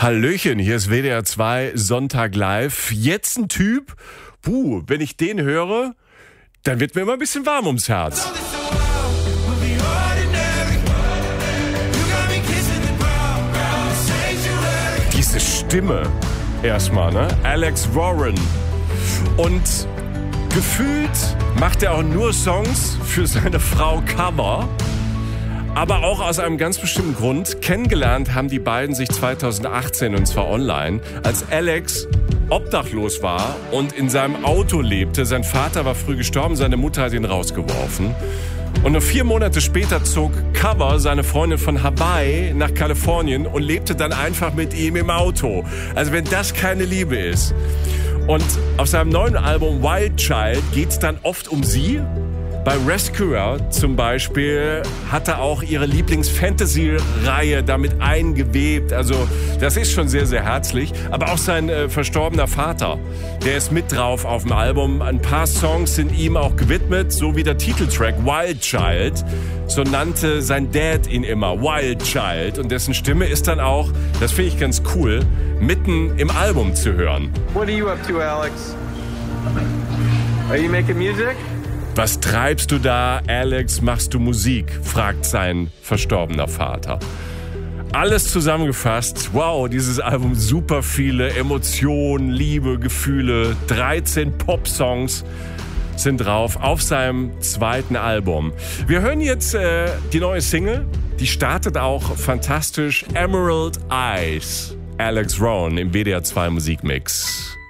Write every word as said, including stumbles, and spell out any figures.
Hallöchen, hier ist W D R zwei Sonntag live. Jetzt ein Typ, puh, wenn ich den höre, dann wird mir immer ein bisschen warm ums Herz. Diese Stimme erstmal, ne? Alex Warren. Und gefühlt macht er auch nur Songs für seine Frau Cover. Aber auch aus einem ganz bestimmten Grund. Kennengelernt haben die beiden sich zweitausendachtzehn, und zwar online, als Alex obdachlos war und in seinem Auto lebte. Sein Vater war früh gestorben, seine Mutter hat ihn rausgeworfen. Und nur vier Monate später zog Cover, seine Freundin, von Hawaii nach Kalifornien und lebte dann einfach mit ihm im Auto. Also wenn das keine Liebe ist. Und auf seinem neuen Album Wild Child geht es dann oft um sie. Bei Rescuer zum Beispiel hat er auch ihre Lieblings-Fantasy-Reihe damit eingewebt. Also das ist schon sehr, sehr herzlich. Aber auch sein äh, verstorbener Vater, der ist mit drauf auf dem Album. Ein paar Songs sind ihm auch gewidmet, so wie der Titeltrack Wild Child. So nannte sein Dad ihn immer, Wild Child. Und dessen Stimme ist dann auch, das finde ich ganz cool, mitten im Album zu hören. What are you up to, Alex? Are you making music? Was treibst du da, Alex? Machst du Musik? Fragt sein verstorbener Vater. Alles zusammengefasst. Wow, dieses Album, super viele Emotionen, Liebe, Gefühle. dreizehn Pop-Songs sind drauf auf seinem zweiten Album. Wir hören jetzt äh, die neue Single. Die startet auch fantastisch. Emerald Eyes. Alex Warren im W D R zwei Musikmix.